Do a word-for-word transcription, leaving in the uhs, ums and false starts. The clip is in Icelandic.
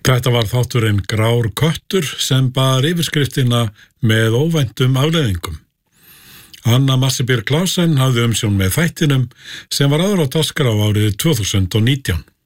Þetta var þátturinn Grár köttur sem bar yfirskriftina með óvæntum afleiðingum. Anna Massibjörg Clausen hafði umsjón með þættinum sem var áður á dagskrá árið tvö þúsund og nítján.